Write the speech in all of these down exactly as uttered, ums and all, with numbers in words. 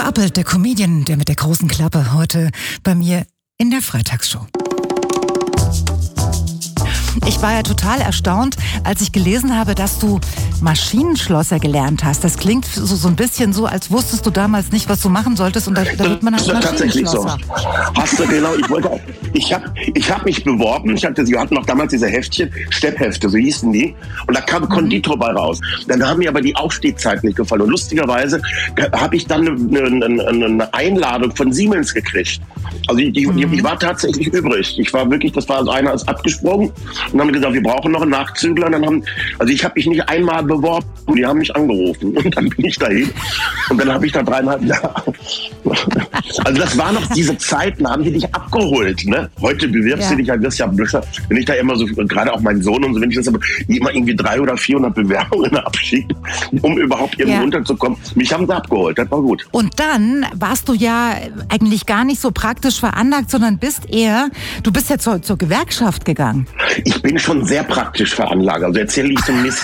Appelt, der Comedian, der mit der großen Klappe, heute bei mir in der Freitagsshow. Ich war ja total erstaunt, als ich gelesen habe, dass du Maschinenschlosser gelernt hast. Das klingt so, so ein bisschen so, als wusstest du damals nicht, was du machen solltest. Und da, da wird man halt Maschinenschlosser. Tatsächlich so. Hast du genau, ich wollte, ich habe ich hab mich beworben. Ich hatte, wir hatten noch damals diese Heftchen, Stepphefte, so hießen die. Und da kam Konditor bei raus. Dann haben mir aber die Aufstehzeiten nicht gefallen. Und lustigerweise habe ich dann eine, eine, eine Einladung von Siemens gekriegt. Also ich, mhm. ich war tatsächlich übrig. Ich war wirklich, das war so einer ist abgesprungen und haben gesagt, wir brauchen noch einen Nachzügler. Und dann haben, also ich habe mich nicht einmal beworben, die haben mich angerufen und dann bin ich dahin und dann habe ich da dreieinhalb Jahre. Also das war noch diese Zeiten, haben die dich abgeholt. Ne? Heute bewirbst ja. du dich ja, wirst ja Bücher, wenn ich da immer so, gerade auch mein Sohn und so, wenn ich das aber immer irgendwie drei oder vierhundert Bewerbungen abschicke, um überhaupt irgendwie ja. runterzukommen. Mich haben sie abgeholt, das war gut. Und dann warst du ja eigentlich gar nicht so praktisch veranlagt, sondern bist eher, du bist ja zur, zur Gewerkschaft gegangen. Ich bin schon sehr praktisch veranlagt, also erzähle ich so Mist.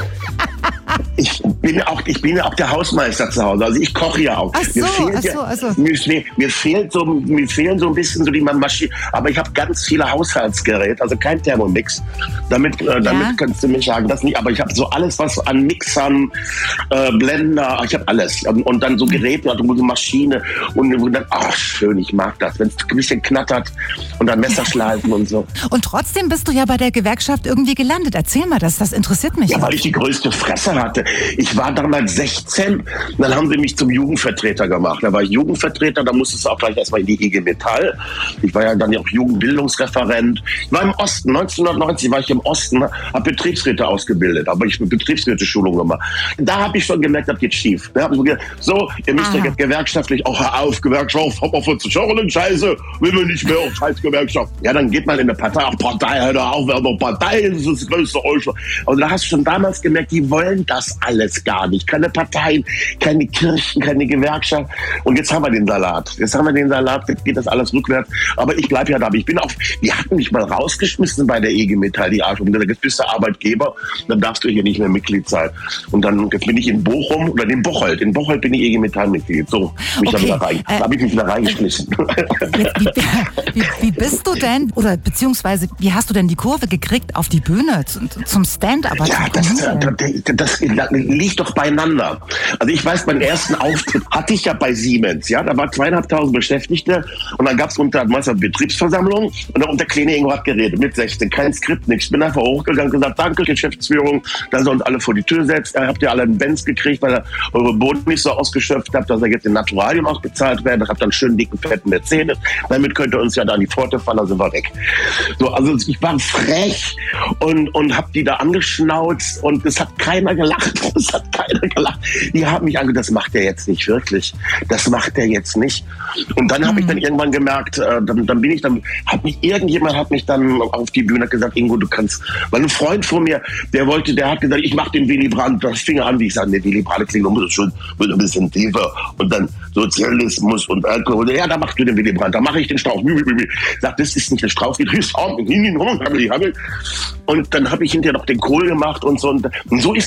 Ich bin auch, ich bin ja auch der Hausmeister zu Hause. Also ich koche ja auch. Ach so, mir fehlt ach so, ja, ach so. Mir, mir fehlt so, mir fehlen so ein bisschen so die Maschine. Aber ich habe ganz viele Haushaltsgeräte, also kein Thermomix. Damit, äh, damit ja. kannst du mich sagen, das nicht. Aber ich habe so alles, was an Mixern, äh, Blender, ich habe alles. Und, und dann so Geräte, also so Maschine. Und, und dann, ach schön, ich mag das, wenn es ein bisschen knattert und dann Messer schleifen und so. Und trotzdem bist du ja bei der Gewerkschaft irgendwie gelandet. Erzähl mal das, das interessiert mich. Ja, weil ich die größte Fresse hatte. Ich war damals sechzehn, dann haben sie mich zum Jugendvertreter gemacht. Da war ich Jugendvertreter, da musstest du auch gleich erstmal in die I G Metall. Ich war ja dann auch Jugendbildungsreferent. Ich war im Osten, neunzehnhundertneunzig war ich im Osten, habe Betriebsräte ausgebildet, aber ich habe Betriebsräte-Schulung gemacht. Da habe ich schon gemerkt, das geht schief. Da habe ich so gedacht, so, ihr müsst ja gewerkschaftlich, auch hör auf, Gewerkschaft, hab auf vierzig Euro den Scheiße, will man nicht mehr auf scheiß Gewerkschaft. Ja, dann geht man in eine Partei, ach Partei, hör doch auf, wer doch Partei, das ist das größte Euschler. Also da hast du schon damals gemerkt, die wollen das alles gar nicht. Keine Parteien, keine Kirchen, keine Gewerkschaft. Und jetzt haben wir den Salat. Jetzt haben wir den Salat, jetzt geht das alles rückwärts. Aber ich bleibe ja da. Ich bin auch, die hatten mich mal rausgeschmissen bei der I G Metall, die Arsch. Und gesagt, jetzt bist du Arbeitgeber, dann darfst du hier nicht mehr Mitglied sein. Und dann jetzt bin ich in Bochum oder in Bocholt. In Bocholt bin ich I G Metall-Mitglied. So, mich okay. da wieder rein. Äh, da habe ich mich wieder reingeschmissen. Jetzt, wie, wie, wie bist du denn, oder beziehungsweise, wie hast du denn die Kurve gekriegt auf die Bühne zum Stand-up? Ja, das, das, das liegt doch beieinander. Also ich weiß, meinen ersten Auftritt hatte ich ja bei Siemens. Ja, da war zweieinhalbtausend Beschäftigte und dann gab es unter Meister Betriebsversammlung und dann unter Kleine Ingo hat geredet mit sechzehn, kein Skript, nichts. Ich bin einfach hochgegangen und gesagt, danke Geschäftsführung, dass ihr uns alle vor die Tür setzt. Da habt ihr alle einen Benz gekriegt, weil ihr eure Boden nicht so ausgeschöpft habt, dass ihr jetzt in Naturalien ausbezahlt werden. Habt dann schön dicken, fetten Mercedes. Damit könnt ihr uns ja da an die Pforte fahren, dann sind wir weg. So, also ich war frech und, und hab die da angeschnauzt und es hat keiner gelacht. Es hat keiner gelacht. Die haben mich angeguckt, das macht er jetzt nicht wirklich. Das macht er jetzt nicht. Und dann habe mhm. ich dann irgendwann gemerkt, äh, dann, dann bin ich dann, hat mich, irgendjemand hat mich dann auf die Bühne gesagt, Ingo, du kannst, weil ein Freund von mir, der wollte, der hat gesagt, ich mach den Willy Brandt, das fing an, wie ich sage, der Willy Brandt klingt noch schon ein bisschen tiefer und dann Sozialismus und Alkohol. Ja, da machst du den Willy Brandt, da mache ich den Strauß. Sag, das ist nicht der Strauß, das ist auch. Und dann habe ich hinterher noch den Kohl gemacht und so. Und so ist